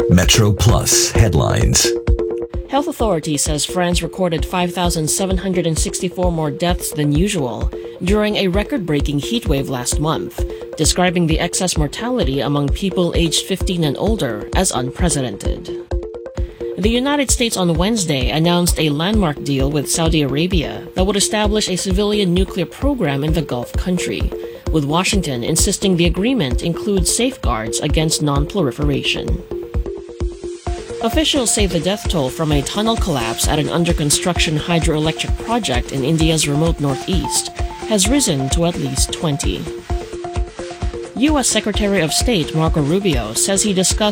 Metro Plus headlines. Health authority says France recorded 5,764 more deaths than usual during a record-breaking heatwave last month, describing the excess mortality among people aged 15 and older as unprecedented. The United States on Wednesday announced a landmark deal with Saudi Arabia that would establish a civilian nuclear program in the Gulf country, with Washington insisting the agreement includes safeguards against non-proliferation. Officials say the death toll from a tunnel collapse at an under-construction hydroelectric project in India's remote northeast has risen to at least 20. U.S. Secretary of State Marco Rubio says he discussed